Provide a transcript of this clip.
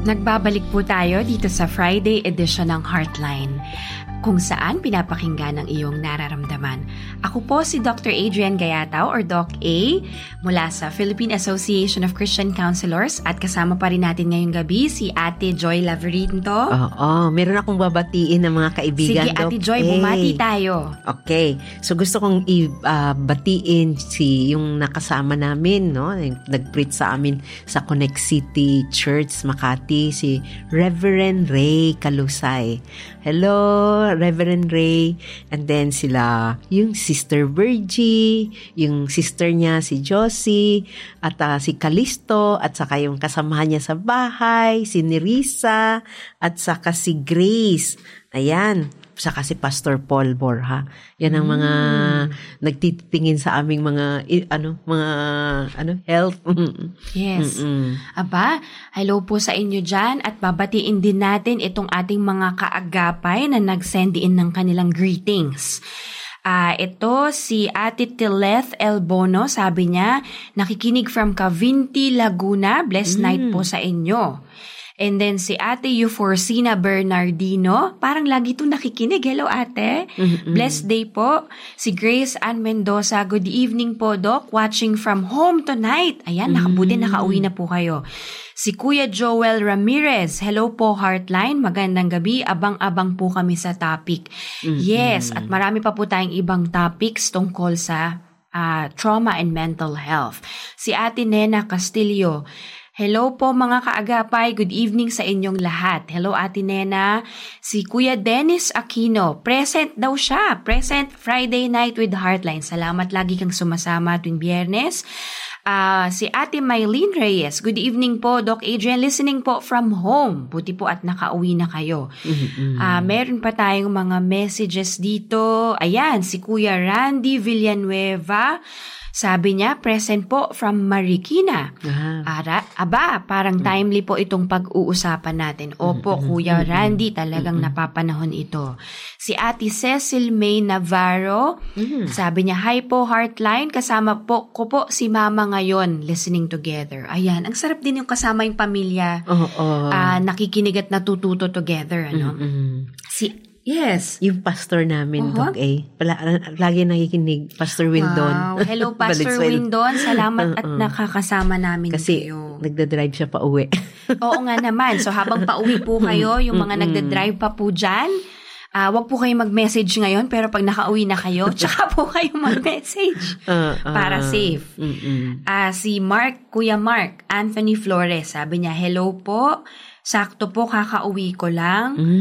Nagbabalik po tayo dito sa Friday edition ng Heartline, kung saan pinapakinggan ang iyong nararamdaman. Ako po si Dr. Adrian Gayatao or Doc A mula sa Philippine Association of Christian Counselors at kasama pa rin natin ngayong gabi si Ate Joy Laverinto. Oo, meron akong babatiin ng mga kaibigan. Sige, Ate Joy, bumati tayo. Okay, so gusto kong batiin yung nakasama namin, no? Nag-preach sa amin sa Connect City Church, Makati, si Reverend Ray Kalusay. Hello, Reverend Ray. And then sila, yung Sister Virgie, yung sister niya si Josie, at si Calisto, at saka yung kasamahan niya sa bahay, si Nerissa, at saka si Grace. Ayan. Saka si Pastor Paul Borja. Yan ang mga nagtitingin sa aming mga health. Yes. Aba, hello po sa inyo dyan at babatiin din natin itong ating mga kaagapay na nag-send in ng kanilang greetings. Ito si Ate Tileth Elbono, sabi niya, nakikinig from Cavinti, Laguna. Blessed night po sa inyo. And then si Ate Euphorcina Bernardino, parang lagi itong nakikinig. Hello, Ate. Blessed day po. Si Grace Ann Mendoza, good evening po, Doc. Watching from home tonight. Ayan, nakauwi na po kayo. Si Kuya Joel Ramirez, hello po, Heartline. Magandang gabi. Abang-abang po kami sa topic. Yes, at marami pa po tayong ibang topics tungkol sa trauma and mental health. Si Ate Nena Castillo, hello po mga kaagapay, good evening sa inyong lahat. Hello Ate Nena. Si Kuya Dennis Aquino, present daw siya. Present Friday night with Heartline. Salamat lagi kang sumasama tuwing Biyernes. Si Ate Mylene Reyes, good evening po Doc Adrian, listening po from home. Buti po at nakauwi na kayo. Meron pa tayong mga messages dito. Ayan, si Kuya Randy Villanueva, sabi niya, present po from Marikina. Parang timely po itong pag-uusapan natin. Opo, Kuya Randy, talagang napapanahon ito. Si Ate Cecil May Navarro, sabi niya, hi po, Heartline. Kasama po ko po si Mama ngayon, listening together. Ayan, ang sarap din yung kasama yung pamilya. Nakikinig at natututo together. Ano? Yes. Yung pastor namin, Doc A. Lagi nakikinig, Pastor Windon. Wow. Hello, Pastor Windon. Salamat at nakakasama namin kasi kayo. Kasi nagdadrive siya pa uwi. Oo nga naman. So habang pauwi po kayo, yung mga nagdadrive pa po dyan, wag po kayo mag-message ngayon, pero pag nakauwi na kayo, tsaka po kayo mag-message para safe. Si Kuya Mark Anthony Flores, sabi niya, hello po. Sakto po, kakauwi ko lang.